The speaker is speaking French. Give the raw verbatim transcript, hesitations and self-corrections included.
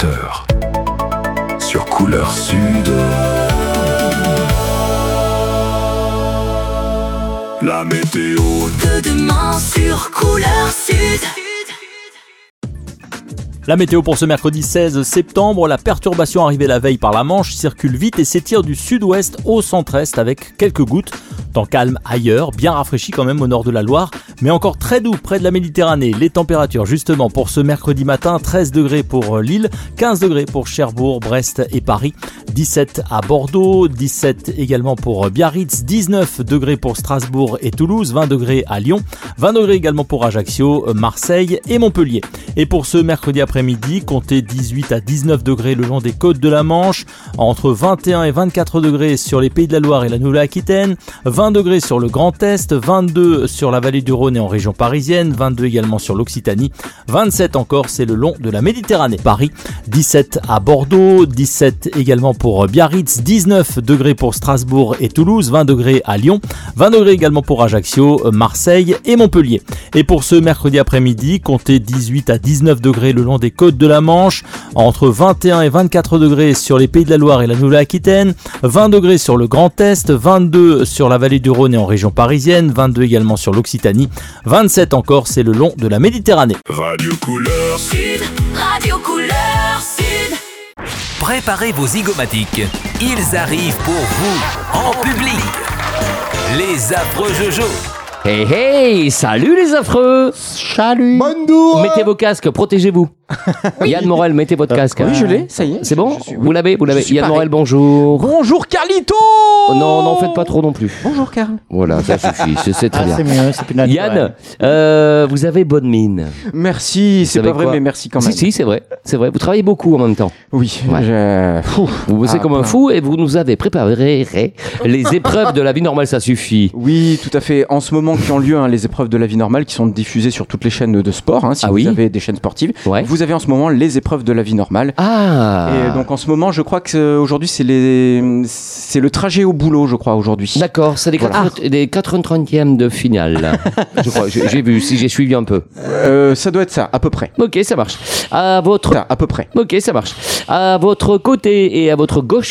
heures sur Couleur Sud. La météo de demain sur Couleur Sud. La météo pour ce mercredi seize septembre, la perturbation arrivée la veille par la Manche circule vite et s'étire du sud-ouest au centre-est avec quelques gouttes. Temps calme ailleurs, bien rafraîchi quand même au nord de la Loire, mais encore très doux près de la Méditerranée. Les températures justement pour ce mercredi matin, treize degrés pour Lille, quinze degrés pour Cherbourg, Brest et Paris, dix-sept à Bordeaux, dix-sept également pour Biarritz, dix-neuf degrés pour Strasbourg et Toulouse, vingt degrés à Lyon, vingt degrés également pour Ajaccio, Marseille et Montpellier. Et pour ce mercredi après-midi, comptez dix-huit à dix-neuf degrés le long des côtes de la Manche, entre vingt et un et vingt-quatre degrés sur les Pays de la Loire et la Nouvelle-Aquitaine, vingt degrés sur le Grand Est, vingt-deux sur la vallée du Rhône et en région parisienne, vingt-deux également sur l'Occitanie, vingt-sept en Corse et le long de la Méditerranée. Paris, dix-sept à Bordeaux, dix-sept également pour Biarritz, dix-neuf degrés pour Strasbourg et Toulouse, vingt degrés à Lyon, vingt degrés également pour Ajaccio, Marseille et Montpellier. Et pour ce mercredi après-midi, comptez dix-huit à dix-neuf degrés le long des côtes de la Manche, entre vingt et un et vingt-quatre degrés sur les Pays de la Loire et la Nouvelle-Aquitaine, vingt degrés sur le Grand Est, vingt-deux sur la vallée du Rhône et en région parisienne, vingt-deux également sur l'Occitanie, vingt-sept en Corse et le long de la Méditerranée. Radio Couleur Sud, Radio Couleur Sud. Préparez vos zygomatiques, ils arrivent pour vous, en public. Les affreux Jojo. Hey hey, salut les affreux. Salut. Bonjour. Mettez vos casques, protégez-vous. Oui. Yann Morel, mettez votre casque. Oui, je l'ai, ça y est. C'est bon suis, Vous l'avez, vous l'avez. Yann paré. Morel, bonjour. Bonjour Carlito. Oh, non, n'en faites pas trop non plus. Bonjour Carl. Voilà, ça suffit, c'est, c'est très Ah, bien. c'est mieux, c'est plus naturel. Yann, euh, vous avez bonne mine. Merci, c'est savez pas vrai, quoi mais merci quand même. Si, si, c'est vrai, c'est vrai. Vous travaillez beaucoup en même temps. Oui, Ouais. je... Fou. Vous bossez Ah, comme un plein. fou et vous nous avez préparé les épreuves de la vie normale, ça suffit. Oui, tout à fait. En ce moment qui ont lieu hein, les épreuves de la vie normale qui sont diffusées sur toutes les chaînes de sport, hein, si Ah vous oui avez des chaînes sportives. Ouais. Vous avez en ce moment les épreuves de la vie normale. Ah. Et donc en ce moment, je crois que euh, aujourd'hui c'est les c'est le trajet au boulot, je crois aujourd'hui. D'accord, c'est les, Voilà. quatre- des quatre-vingt-trentième de finale. là. Je crois, j'ai, j'ai vu, si j'ai suivi un peu. Euh, ça doit être ça, à peu près. Ok, ça marche. À votre, Ça, à peu près. ok, ça marche. À votre côté et à votre gauche,